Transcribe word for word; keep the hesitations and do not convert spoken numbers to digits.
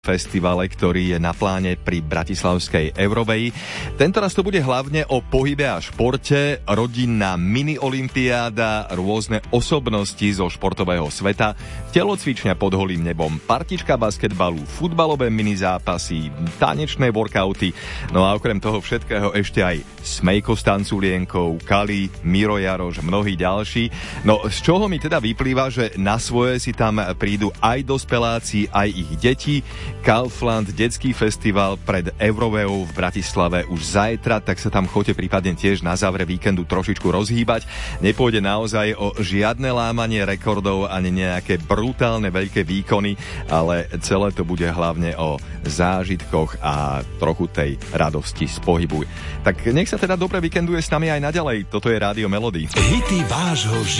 festivale, ktorý je na pláne pri bratislavskej Euroveji. Tentoraz to bude hlavne o pohybe a športe, rodinná mini-olympiáda, rôzne osobnosti zo športového sveta, telocvičňa pod holým nebom, partička basketbalu, futbalové minizápasy, tanečné workouty, no a okrem toho všetkého ešte aj Smejko s tanculienkou, Kali, Miro Jaroš, mnohí ďalší. No z čoho mi teda vyplýva, že na svoje si tam prídu aj dospeláci, aj ich deti. Kaufland, detský festival pred Euroveou v Bratislave už zajtra, tak sa tam choďte prípadne tiež na závere víkendu trošičku rozhýbať. Nepôjde naozaj o žiadne lámanie rekordov ani nejaké brutálne veľké výkony, ale celé to bude hlavne o zážitkoch a trochu tej radosti z pohybu. Tak nech sa teda dobre víkenduje s nami aj naďalej. Toto je Rádio Melody. Hity vášho života.